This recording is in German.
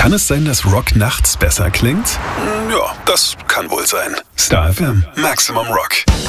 Kann es sein, dass Rock nachts besser klingt? Ja, das kann wohl sein. Star FM, Maximum Rock.